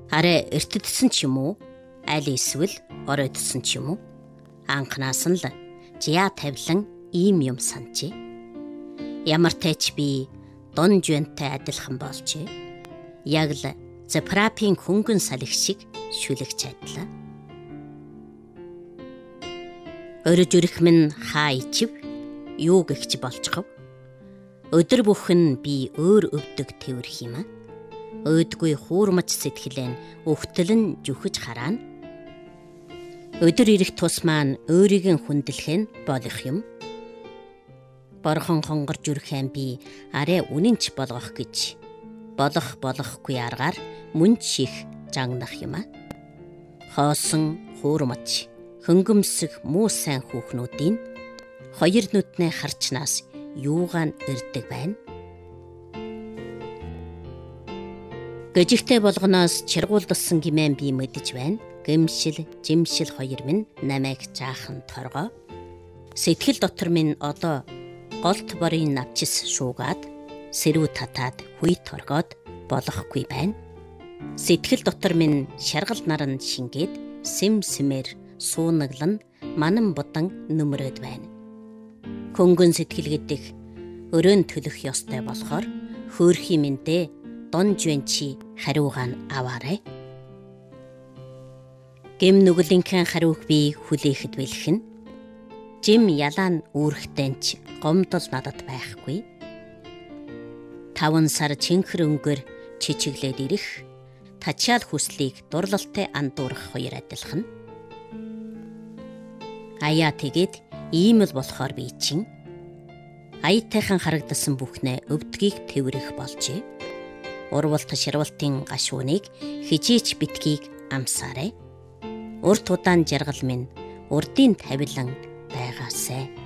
Арай эртэдсэн ч юм уу? Аль эсвэл оройдсон ч юм уу? Анханаас нь л жиа тавилан ийм юм санджээ. Ямар тач би Дон Жуантай адилхан болжээ. Яг л Запрапийн хөнгөн салхи шиг шүлэгч адилаа. Өрөж өрөх минь хаа ичив, юу гэгч болчихов. Өдөр бүхэн би өөр өвдөг тэврэх юм а. Өөдгүй хуурмаж сэтгэлэн өвтөлн жүхэж хараана. Өдөр ирэх тус маань өөрийг хүндлэх нь болох юм. Борхон хонгорж үрхэн би арай үнэнч болгох гэж болохгүй аргаар мөн чих жангнах юм а. Хоосон хуурмаж хөнгөмсөх муу сайн хүүхнүүдийн хоёр нүднээ харчнаас юугаан ирдэг байна. Гжигтэй болгоноос чиргуулдсан гимэн би мэдэж байна. Гэмшил, жимшил хоёр минь намайг жаахан торгоо. Сэтгэл дотор минь одоо голт борын навчис шуугаад, сэрүү татаад хүй торгоод болохгүй байна. Сэтгэл дотор минь шаргал наран шингээд, сэмсмэр суунаглан манан будан нүмрөөд байна. Хөнгөн сэтгэл гэдэг өрөөнд төлөх ёстой болохоор хөөрхий миндээ Дон Жуан чи хариугаа нь аваарай. Гэм нүгэлинхэн хариуг би хүлээхэд бэлхэн. Жим ялаан үүрэгтэнч гомдол надад байхгүй. 5 сар чинхэр өнгөр чичиглээд ирэх, тачаал хүслийг дурлалтай андуурах хоёр адилхан. Аяа тэгээд ийм л болохоор би чин аятайхан харагдсан бүхнээ өвдгийг тэврэх болжээ. Урвалт ширвалтын гашууныг хижээч битгийг амсаарай. Урт удаан жаргал минь урдын тавилан байгаасай.